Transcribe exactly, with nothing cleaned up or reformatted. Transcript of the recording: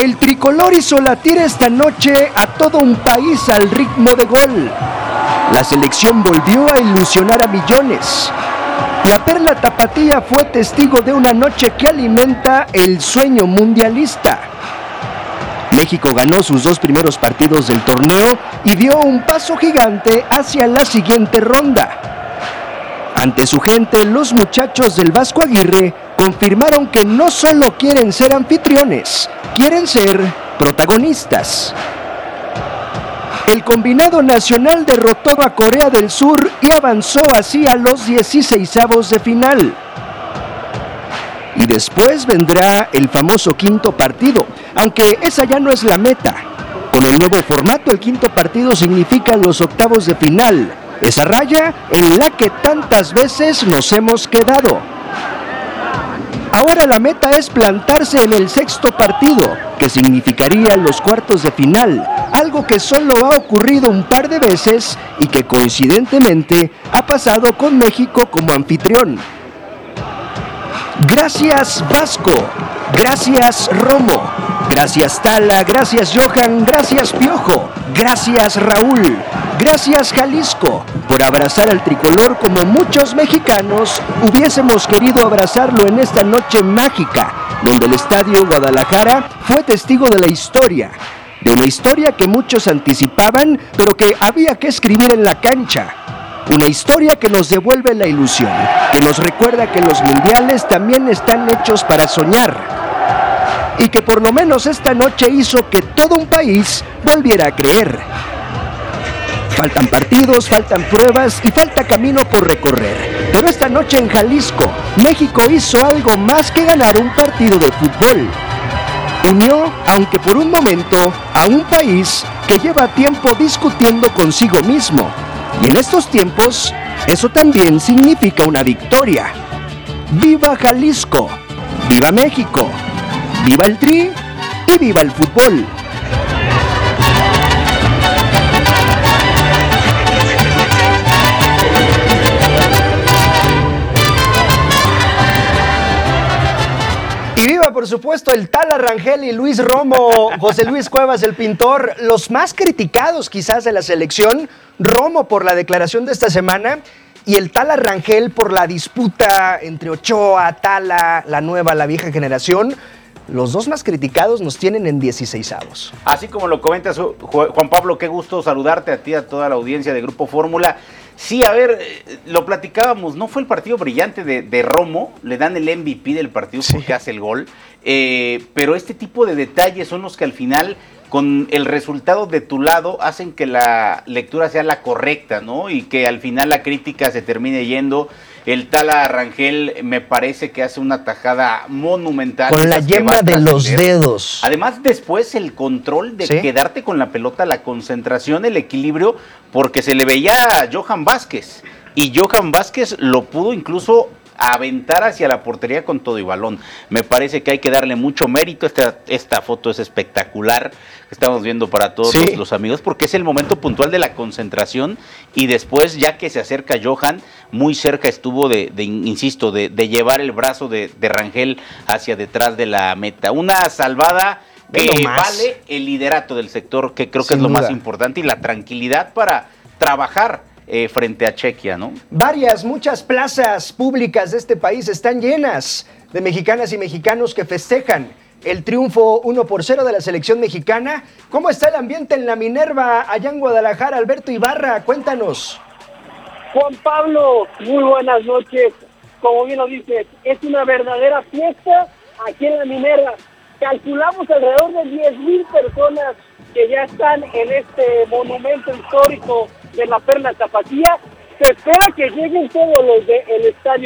El tricolor hizo latir esta noche a todo un país al ritmo de gol. La selección volvió a ilusionar a millones. La Perla Tapatía fue testigo de una noche que alimenta el sueño mundialista. México ganó sus dos primeros partidos del torneo y dio un paso gigante hacia la siguiente ronda. Ante su gente, los muchachos del Vasco Aguirre confirmaron que no solo quieren ser anfitriones, quieren ser protagonistas. El combinado nacional derrotó a Corea del Sur y avanzó así a los dieciseisavos de final. Y después vendrá el famoso quinto partido, aunque esa ya no es la meta. Con el nuevo formato, el quinto partido significa los octavos de final, esa raya en la que tantas veces nos hemos quedado. Ahora la meta es plantarse en el sexto partido, que significaría los cuartos de final, algo que solo ha ocurrido un par de veces y que coincidentemente ha pasado con México como anfitrión. Gracias Vasco, gracias Romo, gracias Tala, gracias Johan, gracias Piojo, gracias Raúl, gracias Jalisco por abrazar al tricolor como muchos mexicanos hubiésemos querido abrazarlo en esta noche mágica, donde el Estadio Guadalajara fue testigo de la historia, de una historia que muchos anticipaban, pero que había que escribir en la cancha. Una historia que nos devuelve la ilusión, que nos recuerda que los mundiales también están hechos para soñar. Y que por lo menos esta noche hizo que todo un país volviera a creer. Faltan partidos, faltan pruebas y falta camino por recorrer. Pero esta noche en Jalisco, México hizo algo más que ganar un partido de fútbol. Unió, aunque por un momento, a un país que lleva tiempo discutiendo consigo mismo. Y en estos tiempos, eso también significa una victoria. ¡Viva Jalisco! ¡Viva México! ¡Viva el Tri! ¡Y viva el fútbol! Y viva, por supuesto, el Tala Rangel y Luis Romo, José Luis Cuevas, el pintor, los más criticados quizás de la selección. Romo por la declaración de esta semana y el Tala Rangel por la disputa entre Ochoa, Tala, la nueva, la vieja generación. Los dos más criticados nos tienen en dieciseisavos. Así como lo comentas, Juan Pablo, qué gusto saludarte a ti, a toda la audiencia de Grupo Fórmula. Sí, a ver, lo platicábamos, no fue el partido brillante de, de Romo, le dan el M V P del partido porque sí hace el gol, eh, pero este tipo de detalles son los que al final, con el resultado de tu lado, hacen que la lectura sea la correcta, ¿no? Y que al final la crítica se termine yendo. El Tala Rangel me parece que hace una tajada monumental. Con la yema de los dedos. Además, después el control de ¿sí? quedarte con la pelota, la concentración, el equilibrio, porque se le veía a Johan Vázquez. Y Johan Vázquez lo pudo incluso aventar hacia la portería con todo y balón. Me parece que hay que darle mucho mérito. Esta, esta foto es espectacular, que estamos viendo para todos ¿sí? los, los amigos, porque es el momento puntual de la concentración y después, ya que se acerca Johan, muy cerca estuvo de, de insisto, de, de llevar el brazo de, de Rangel hacia detrás de la meta. Una salvada que vale el liderato del sector, que creo que Sin es lo duda. más importante, y la tranquilidad para trabajar Eh, frente a Chequia, ¿no? Varias, muchas plazas públicas de este país están llenas de mexicanas y mexicanos que festejan el triunfo uno por cero de la selección mexicana. ¿Cómo está el ambiente en la Minerva, allá en Guadalajara? Alberto Ibarra, cuéntanos. Juan Pablo, muy buenas noches. Como bien lo dices, es una verdadera fiesta aquí en la Minerva. Calculamos alrededor de diez mil personas que ya están en este monumento histórico de la Perla Tapatía. Se espera que lleguen todos los del estadio